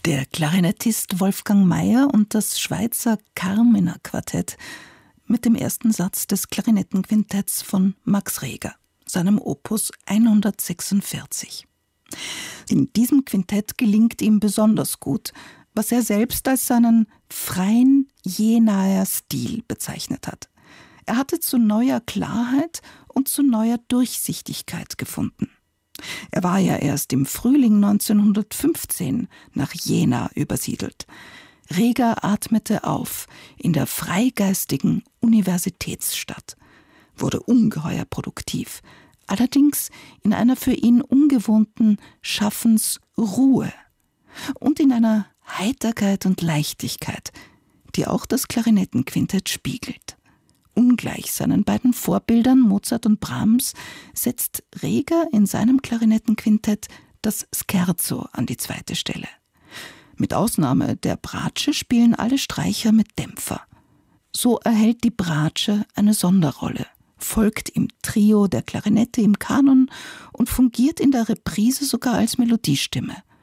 Der Klarinettist Wolfgang Mayer und das Schweizer Carminer Quartett mit dem ersten Satz des Klarinettenquintetts von Max Reger, seinem Opus 146. In diesem Quintett gelingt ihm besonders gut, was er selbst als seinen freien Jenaer Stil bezeichnet hat. Er hatte zu neuer Klarheit und zu neuer Durchsichtigkeit gefunden. Er war ja erst im Frühling 1915 nach Jena übersiedelt. Reger atmete auf in der freigeistigen Universitätsstadt, wurde ungeheuer produktiv, allerdings in einer für ihn ungewohnten Schaffensruhe und in einer Heiterkeit und Leichtigkeit, die auch das Klarinettenquintett spiegelt. Ungleich seinen beiden Vorbildern Mozart und Brahms setzt Reger in seinem Klarinettenquintett das Scherzo an die zweite Stelle. Mit Ausnahme der Bratsche spielen alle Streicher mit Dämpfer. So erhält die Bratsche eine Sonderrolle, folgt im Trio der Klarinette im Kanon und fungiert in der Reprise sogar als Melodiestimme.